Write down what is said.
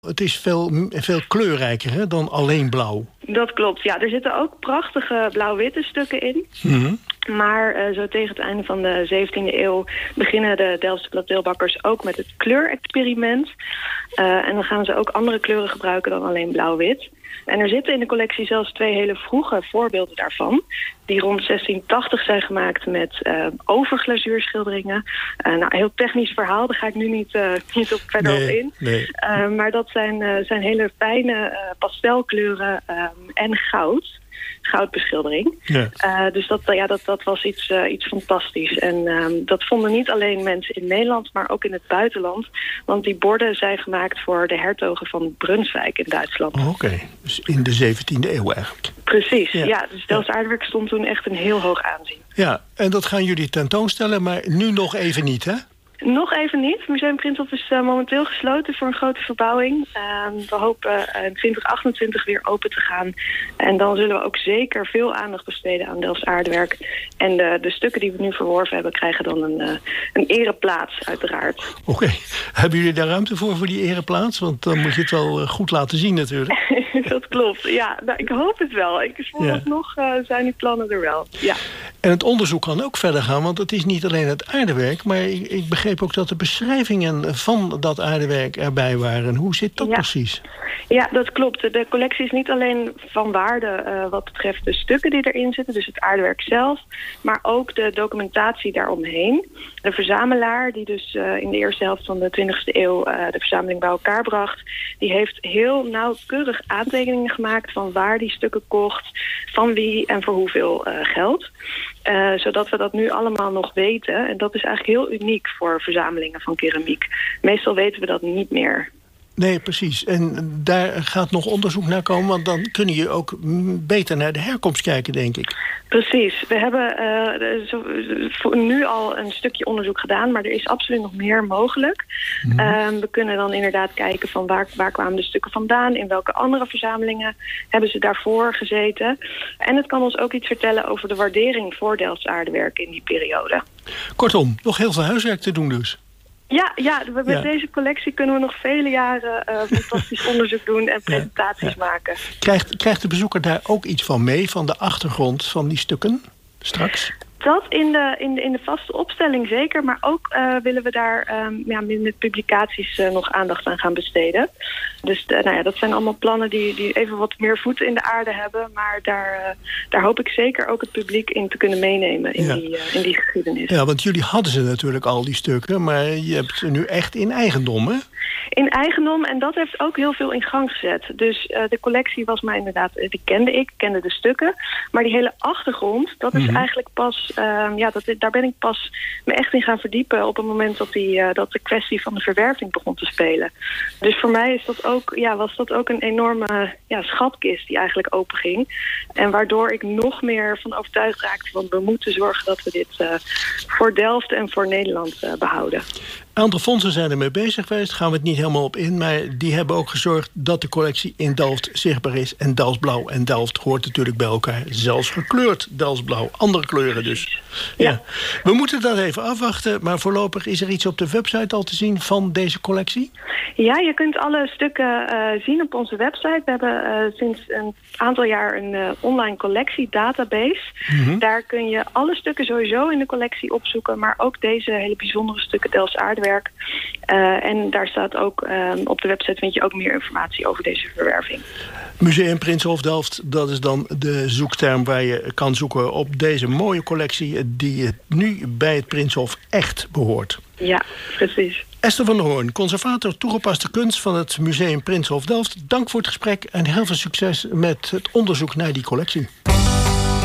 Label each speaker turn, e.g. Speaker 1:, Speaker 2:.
Speaker 1: Het is veel kleurrijker, hè, dan alleen blauw.
Speaker 2: Dat klopt, ja. Er zitten ook prachtige blauw-witte stukken in.
Speaker 1: Mm-hmm.
Speaker 2: Maar zo tegen het einde van de 17e eeuw beginnen de Delftse plateelbakkers ook met het kleurexperiment. En dan gaan ze ook andere kleuren gebruiken dan alleen blauw-wit. En er zitten in de collectie zelfs 2 hele vroege voorbeelden daarvan, die rond 1680 zijn gemaakt met overglazuurschilderingen. Een heel technisch verhaal, daar ga ik nu niet op verder op in.
Speaker 1: Nee.
Speaker 2: Maar dat zijn hele fijne pastelkleuren en goudbeschildering.
Speaker 1: Ja.
Speaker 2: Dus dat was iets fantastisch. En dat vonden niet alleen mensen in Nederland, maar ook in het buitenland. Want die borden zijn gemaakt voor de hertogen van Brunswijk in Duitsland.
Speaker 1: Oké. Dus in de 17e eeuw eigenlijk.
Speaker 2: Precies, ja. Dus Delfts aardewerk stond toen echt een heel hoog aanzien.
Speaker 1: Ja, en dat gaan jullie tentoonstellen, maar nu nog even niet, hè?
Speaker 2: Nog even niet. Het Museum Prinsenhof is momenteel gesloten voor een grote verbouwing. We hopen in 2028 weer open te gaan. En dan zullen we ook zeker veel aandacht besteden aan Delfts aardewerk. En de stukken die we nu verworven hebben, krijgen dan een ereplaats, uiteraard.
Speaker 1: Oké. Hebben jullie daar ruimte voor die ereplaats? Want dan moet je het wel goed laten zien natuurlijk.
Speaker 2: Dat klopt, ja. Nou, ik hoop het wel. Vooralsnog zijn die plannen er wel, ja.
Speaker 1: En het onderzoek kan ook verder gaan, want het is niet alleen het aardewerk, maar ik begreep ook dat de beschrijvingen van dat aardewerk erbij waren. Hoe zit dat precies?
Speaker 2: Ja, dat klopt. De collectie is niet alleen van waarde wat betreft de stukken die erin zitten, dus het aardewerk zelf, maar ook de documentatie daaromheen. De verzamelaar, die dus in de eerste helft van de 20e eeuw de verzameling bij elkaar bracht, die heeft heel nauwkeurig aantekeningen gemaakt van waar die stukken kocht, van wie en voor hoeveel geld. Zodat we dat nu allemaal nog weten. En dat is eigenlijk heel uniek voor verzamelingen van keramiek. Meestal weten we dat niet meer.
Speaker 1: Nee, precies. En daar gaat nog onderzoek naar komen, want dan kun je ook beter naar de herkomst kijken, denk ik. Precies.
Speaker 2: We hebben nu al een stukje onderzoek gedaan, maar er is absoluut nog meer mogelijk. We kunnen dan inderdaad kijken van waar kwamen de stukken vandaan, in welke andere verzamelingen hebben ze daarvoor gezeten. En het kan ons ook iets vertellen over de waardering voor Delfts aardewerk in die periode.
Speaker 1: Kortom, nog heel veel huiswerk te doen dus.
Speaker 2: Ja, met deze collectie kunnen we nog vele jaren fantastisch onderzoek doen en presentaties maken.
Speaker 1: Krijgt de bezoeker daar ook iets van mee, van de achtergrond van die stukken straks?
Speaker 2: Dat in de vaste opstelling zeker, maar ook willen we daar met publicaties nog aandacht aan gaan besteden. Dus dat zijn allemaal plannen die even wat meer voeten in de aarde hebben, maar daar hoop ik zeker ook het publiek in te kunnen meenemen in die geschiedenis. Ja,
Speaker 1: want jullie hadden ze natuurlijk al, die stukken, maar je hebt ze nu echt in eigendom, hè?
Speaker 2: In eigendom, en dat heeft ook heel veel in gang gezet. Dus de collectie was mij inderdaad, die kende de stukken. Maar die hele achtergrond, dat is eigenlijk pas, daar ben ik pas me echt in gaan verdiepen op het moment dat de kwestie van de verwerving begon te spelen. Dus voor mij is dat ook, was dat ook een enorme schatkist die eigenlijk openging. En waardoor ik nog meer van overtuigd raakte, want we moeten zorgen dat we dit voor Delft en voor Nederland behouden.
Speaker 1: Een aantal fondsen zijn ermee bezig geweest, gaan we het niet helemaal op in, maar die hebben ook gezorgd dat de collectie in Delft zichtbaar is. En Delftsblauw en Delft hoort natuurlijk bij elkaar. Zelfs gekleurd Delftsblauw, andere kleuren dus. Ja. We moeten dat even afwachten, maar voorlopig is er iets op de website al te zien van deze collectie?
Speaker 2: Ja, je kunt alle stukken zien op onze website. We hebben sinds een aantal jaar een online collectiedatabase. Daar kun je alle stukken sowieso in de collectie opzoeken, maar ook deze hele bijzondere stukken Delfts aardewerk. En daar staat ook op de website vind je ook meer informatie over deze verwerving.
Speaker 1: Museum Prinsenhof Delft, dat is dan de zoekterm waar je kan zoeken op deze mooie collectie die nu bij het Prinsenhof echt behoort.
Speaker 2: Ja, precies.
Speaker 1: Esther van der Hoorn, conservator toegepaste kunst van het Museum Prinsenhof Delft. Dank voor het gesprek en heel veel succes met het onderzoek naar die collectie.